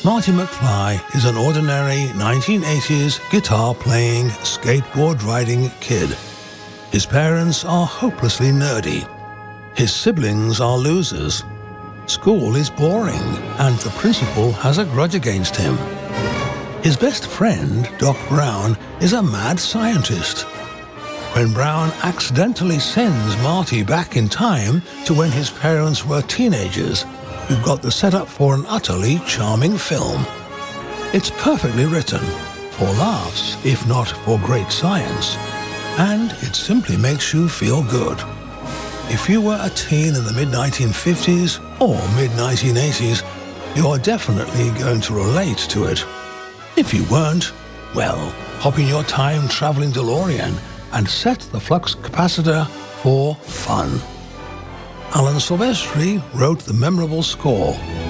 Marty McFly is an ordinary 1980s guitar-playing, skateboard-riding kid. His parents are hopelessly nerdy. His siblings are losers. School is boring, and the principal has a grudge against him. His best friend, Doc Brown, is a mad scientist. When Brown accidentally sends Marty back in time to when his parents were teenagers, you've got the setup for an utterly charming film. It's perfectly written, for laughs, if not for great science, and it simply makes you feel good. If you were a teen in the mid-1950s or mid-1980s, you're definitely going to relate to it. If you weren't, well, hop in your time-traveling DeLorean and set the flux capacitor for fun. Alan Silvestri wrote the memorable score.